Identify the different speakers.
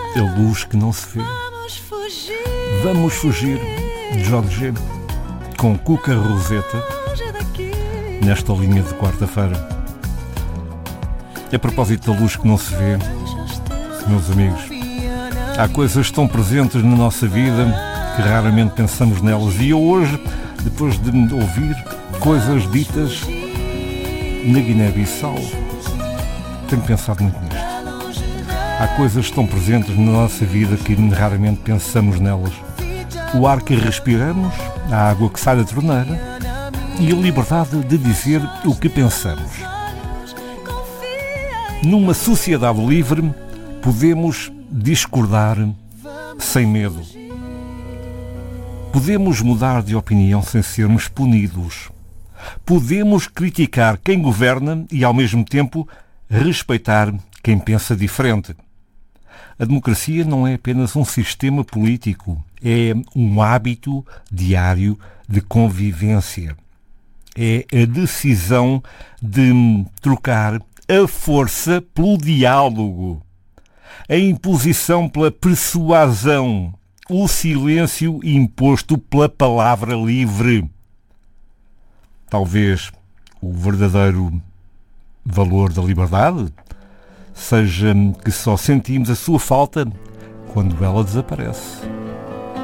Speaker 1: A luz que não se vê. Vamos fugir, de Jorge G, com Cuca Roseta, nesta linha de quarta-feira. A propósito da luz que não se vê, meus amigos, há coisas tão presentes na nossa vida que raramente pensamos nelas. E eu hoje, depois de ouvir coisas ditas na Guiné-Bissau, tenho pensado muito nisto. Há coisas tão presentes na nossa vida que raramente pensamos nelas. O ar que respiramos, a água que sai da torneira e a liberdade de dizer o que pensamos. Numa sociedade livre, podemos discordar sem medo. Podemos mudar de opinião sem sermos punidos. Podemos criticar quem governa e, ao mesmo tempo, respeitar quem pensa diferente. A democracia não é apenas um sistema político, é um hábito diário de convivência. É a decisão de trocar a força pelo diálogo, a imposição pela persuasão, o silêncio imposto pela palavra livre. Talvez o verdadeiro valor da liberdade seja que só sentimos a sua falta quando ela desaparece.